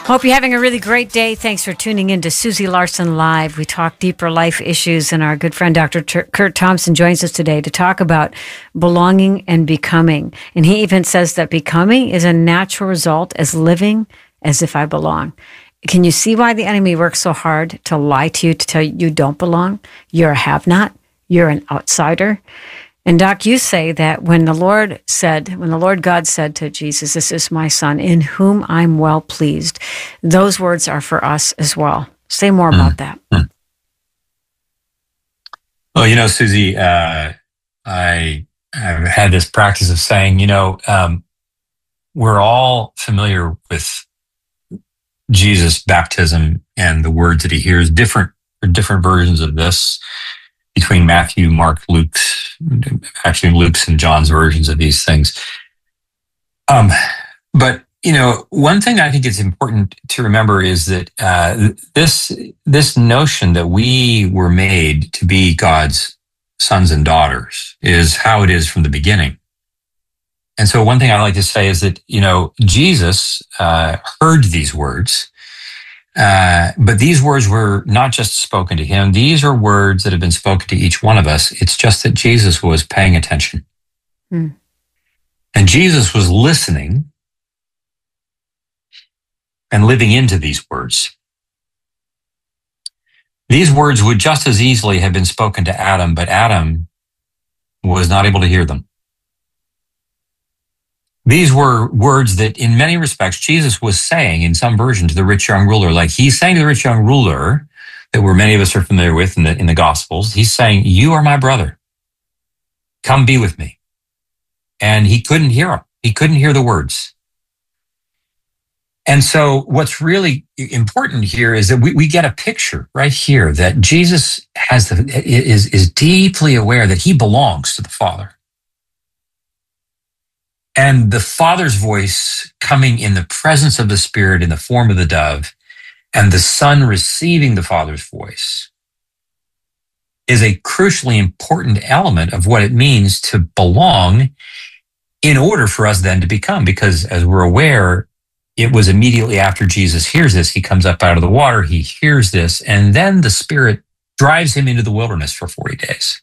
Hope you're having a really great day. Thanks for tuning in to Susie Larson Live. We talk deeper life issues, and our good friend Dr. Kurt Thompson joins us today to talk about belonging and becoming. And he even says that becoming is a natural result as living as if I belong. Can you see why the enemy works so hard to lie to you, to tell you you don't belong? You're a have-not. You're an outsider. And Doc, you say that when the Lord God said to Jesus, "This is my son in whom I'm well pleased," those words are for us as well. Say more about that. Well, Susie, I've had this practice of saying, we're all familiar with Jesus' baptism and the words that he hears, different versions of this between Matthew, Mark, Luke's and John's versions of these things. But one thing I think it's important to remember is that this notion that we were made to be God's sons and daughters is how it is from the beginning. And so one thing I like to say is that, Jesus heard these words, but these words were not just spoken to him. These are words that have been spoken to each one of us. It's just that Jesus was paying attention. And Jesus was listening and living into these words. These words would just as easily have been spoken to Adam, but Adam was not able to hear them. These were words that in many respects Jesus was saying in some version to the rich young ruler. Like he's saying to the rich young ruler that many of us are familiar with in the Gospels. He's saying, "You are my brother. Come be with me." And he couldn't hear him. He couldn't hear the words. And so what's really important here is that we get a picture right here that Jesus is deeply aware that he belongs to the Father. And the Father's voice coming in the presence of the Spirit in the form of the dove, and the Son receiving the Father's voice, is a crucially important element of what it means to belong in order for us then to become. Because as we're aware, it was immediately after Jesus hears this, he comes up out of the water, he hears this, and then the Spirit drives him into the wilderness for 40 days.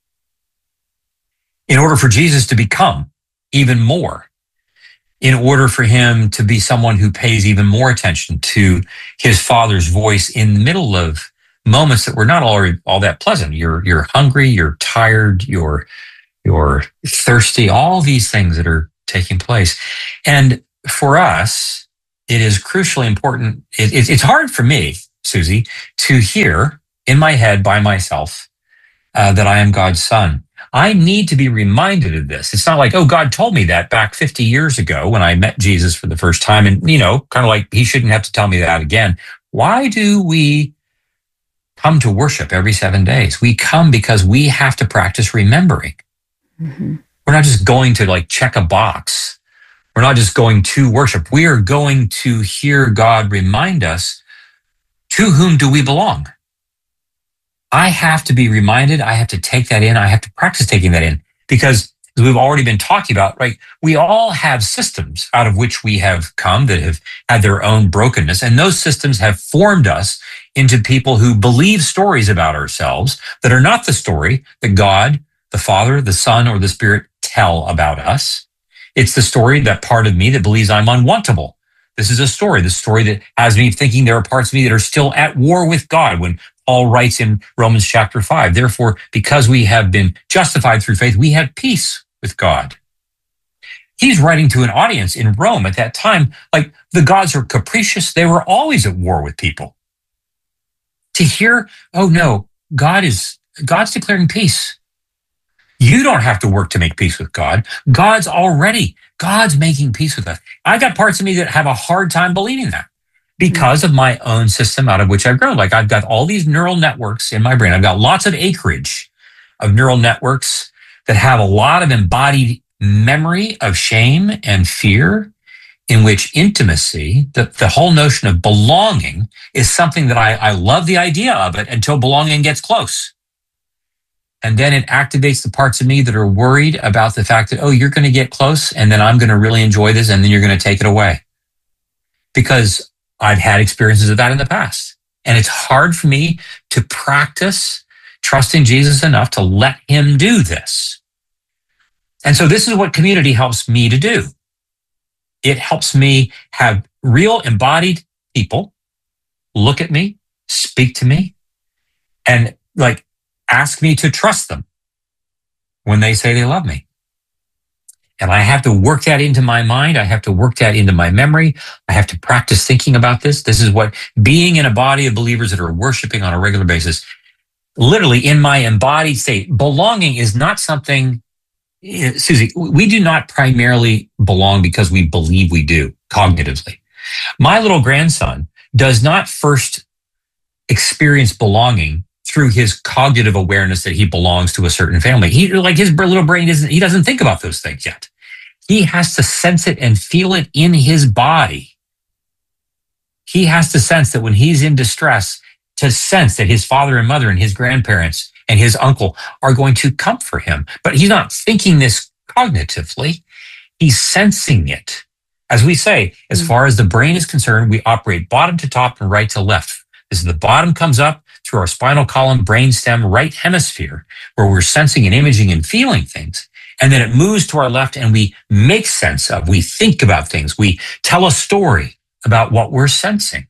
In order for Jesus to become even more, in order for him to be someone who pays even more attention to his Father's voice in the middle of moments that were not all that pleasant. You're hungry, you're tired, you're thirsty, all these things that are taking place. And for us, it is crucially important. It's hard for me, Susie, to hear in my head by myself that I am God's son. I need to be reminded of this. It's not like, oh, God told me that back 50 years ago when I met Jesus for the first time. And, kind of like he shouldn't have to tell me that again. Why do we come to worship every 7 days? We come because we have to practice remembering. Mm-hmm. We're not just going to check a box. We're not just going to worship. We are going to hear God remind us, to whom do we belong? I have to be reminded. I have to take that in. I have to practice taking that in, because as we've already been talking about, right, we all have systems out of which we have come that have had their own brokenness. And those systems have formed us into people who believe stories about ourselves that are not the story that God, the Father, the Son, or the Spirit tell about us. It's the story, that part of me that believes I'm unwantable. This is the story that has me thinking there are parts of me that are still at war with God. When Paul writes in Romans chapter 5, therefore, because we have been justified through faith, we have peace with God. He's writing to an audience in Rome at that time, like the gods are capricious. They were always at war with people. To hear, oh no, God's declaring peace. You don't have to work to make peace with God. God's making peace with us. I got parts of me that have a hard time believing that because of my own system out of which I've grown. Like I've got all these neural networks in my brain. I've got lots of acreage of neural networks that have a lot of embodied memory of shame and fear, in which intimacy, the whole notion of belonging, is something that I love the idea of it until belonging gets close. And then it activates the parts of me that are worried about the fact that, oh, you're going to get close and then I'm going to really enjoy this and then you're going to take it away. Because I've had experiences of that in the past. And it's hard for me to practice trusting Jesus enough to let him do this. And so this is what community helps me to do. It helps me have real embodied people look at me, speak to me, and like ask me to trust them when they say they love me. And I have to work that into my mind. I have to work that into my memory. I have to practice thinking about this. This is what being in a body of believers that are worshiping on a regular basis, literally in my embodied state. Belonging is not something, Susie, we do not primarily belong because we believe we do cognitively. My little grandson does not first experience belonging through his cognitive awareness that he belongs to a certain family. His little brain he doesn't think about those things yet. He has to sense it and feel it in his body. He has to sense that when he's in distress, to sense that his father and mother and his grandparents and his uncle are going to comfort him. But he's not thinking this cognitively. He's sensing it. As we say, as far as the brain is concerned, we operate bottom to top and right to left. As the bottom comes up through our spinal column, brainstem, right hemisphere, where we're sensing and imaging and feeling things. And then it moves to our left and we make sense of, we think about things. We tell a story about what we're sensing.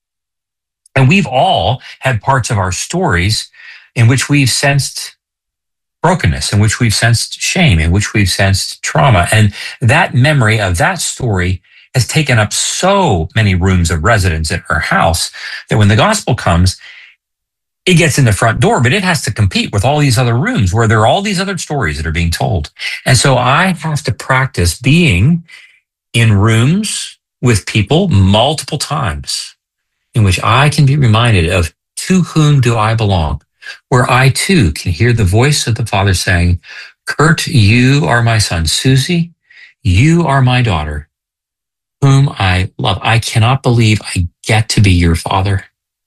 And we've all had parts of our stories in which we've sensed brokenness, in which we've sensed shame, in which we've sensed trauma. And that memory of that story has taken up so many rooms of residence at our house that when the gospel comes, it gets in the front door, but it has to compete with all these other rooms where there are all these other stories that are being told. And so I have to practice being in rooms with people multiple times in which I can be reminded of to whom do I belong, where I too can hear the voice of the Father saying, Kurt, you are my son. Susie, you are my daughter, whom I love. I cannot believe I get to be your father.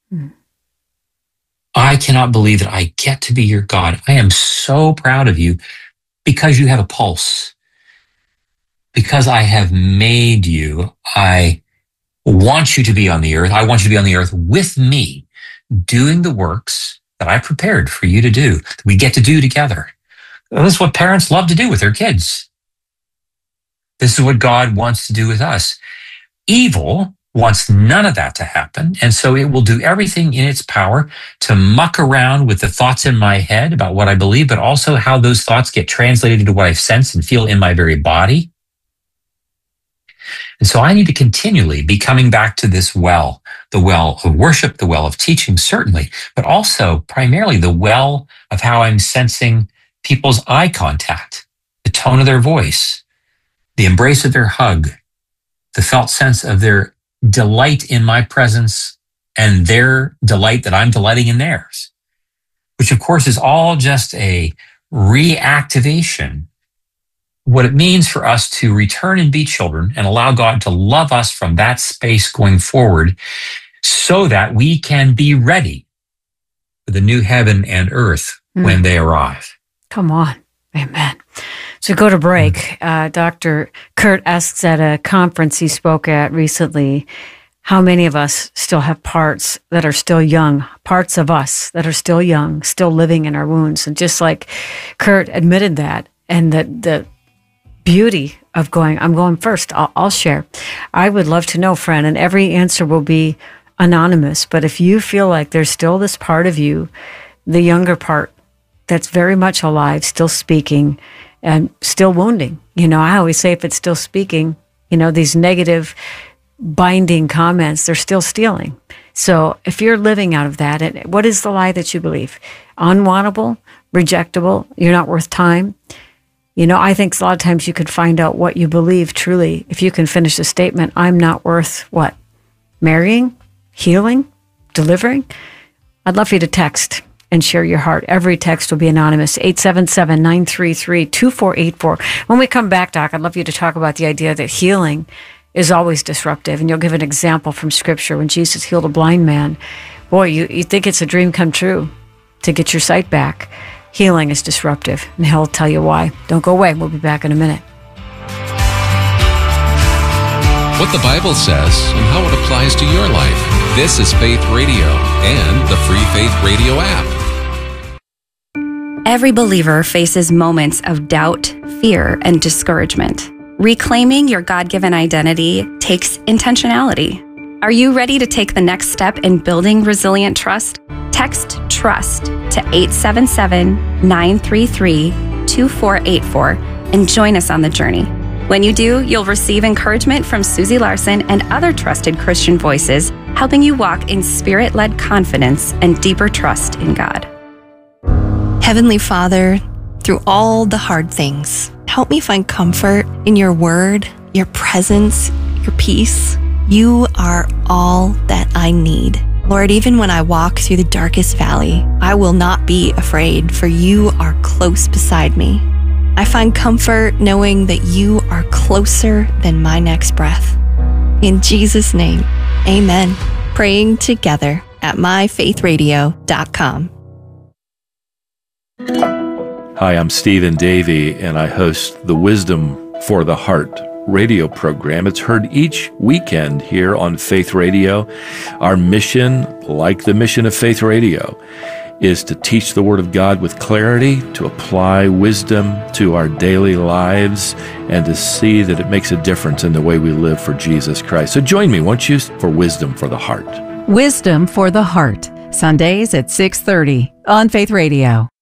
I cannot believe that I get to be your God. I am so proud of you because you have a pulse. Because I have made you, I want you to be on the earth. I want you to be on the earth with me, doing the works that I prepared for you to do, that we get to do together. This is what parents love to do with their kids. This is what God wants to do with us. Evil wants none of that to happen. And so it will do everything in its power to muck around with the thoughts in my head about what I believe, but also how those thoughts get translated into what I sense and feel in my very body. And so I need to continually be coming back to this well, the well of worship, the well of teaching, certainly, but also primarily the well of how I'm sensing people's eye contact, the tone of their voice, the embrace of their hug, the felt sense of their delight in my presence and their delight that I'm delighting in theirs, which of course is all just a reactivation. What it means for us to return and be children and allow God to love us from that space going forward so that we can be ready for the new heaven and earth when they arrive. Come on. Amen. So go to break. Dr. Kurt asks at a conference he spoke at recently, how many of us still have parts that are still young, parts of us that are still young, still living in our wounds. And just like Kurt admitted that, and that the beauty of going, I'm going first, I'll share. I would love to know, friend, and every answer will be anonymous. But if you feel like there's still this part of you, the younger part, that's very much alive, still speaking, and still wounding. You know, I always say if it's still speaking, you know, these negative binding comments, they're still stealing. So if you're living out of that, and what is the lie that you believe? Unwantable, rejectable, you're not worth time. You know, I think a lot of times you could find out what you believe truly if you can finish a statement, I'm not worth what? Marrying, healing, delivering? I'd love for you to text and share your heart. Every text will be anonymous, 877-933-2484. When we come back, Doc, I'd love you to talk about the idea that healing is always disruptive. And you'll give an example from Scripture when Jesus healed a blind man. Boy, you think it's a dream come true to get your sight back. Healing is disruptive, and he'll tell you why. Don't go away. We'll be back in a minute. what the Bible says, and how it applies to your life. This is Faith Radio and the Free Faith Radio app. Every believer faces moments of doubt, fear, and discouragement. Reclaiming your God-given identity takes intentionality. Are you ready to take the next step in building resilient trust? Text TRUST to 877-933-2484 and join us on the journey. When you do, you'll receive encouragement from Susie Larson and other trusted Christian voices, helping you walk in Spirit-led confidence and deeper trust in God. Heavenly Father, through all the hard things, help me find comfort in your word, your presence, your peace. You are all that I need. Lord, even when I walk through the darkest valley, I will not be afraid, for you are close beside me. I find comfort knowing that you are closer than my next breath. In Jesus' name, amen. Praying together at myfaithradio.com. Hi, I'm Stephen Davey, and I host the Wisdom for the Heart radio program. It's heard each weekend here on Faith Radio. Our mission, like the mission of Faith Radio, is to teach the Word of God with clarity, to apply wisdom to our daily lives, and to see that it makes a difference in the way we live for Jesus Christ. So join me, won't you, for Wisdom for the Heart. Wisdom for the Heart, Sundays at 6:30 on Faith Radio.